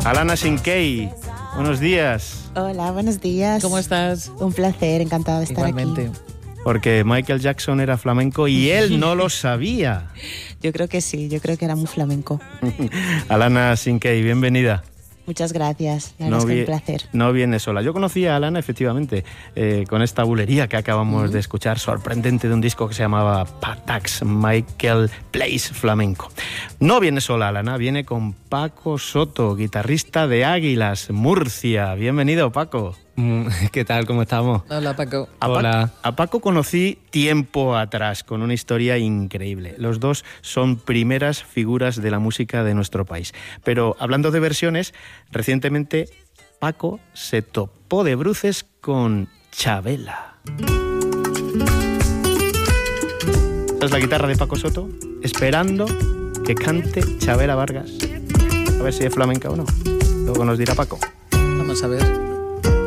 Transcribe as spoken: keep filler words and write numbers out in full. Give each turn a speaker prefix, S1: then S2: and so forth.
S1: Alana Sinkey, buenos días.
S2: Hola, buenos días.
S3: ¿Cómo estás?
S2: Un placer, encantada de estar
S3: Igualmente.
S2: aquí.
S1: Porque Michael Jackson era flamenco y él no lo sabía.
S2: Yo creo que sí, yo creo que era muy flamenco.
S1: Alana Sinkey, bienvenida.
S2: Muchas gracias, la
S1: No
S2: verdad es que
S1: vi-
S2: un placer.
S1: No viene sola. Yo conocí a Alana, efectivamente, eh, con esta bulería que acabamos de escuchar, sorprendente, de un disco que se llamaba Patax, Michael Plays Flamenco. No viene sola Alana, viene con Paco Soto, guitarrista de Águilas, Murcia. Bienvenido, Paco.
S4: ¿Qué tal? ¿Cómo estamos?
S3: Hola, Paco.
S1: A, Pa-
S4: Hola.
S1: a Paco conocí tiempo atrás, con una historia increíble. Los dos son primeras figuras de la música de nuestro país. Pero hablando de versiones, recientemente Paco se topó de bruces con Chabela. Esta es la guitarra de Paco Soto, esperando que cante Chabela Vargas. A ver si es flamenca o no. Luego nos dirá Paco.
S3: Vamos a ver.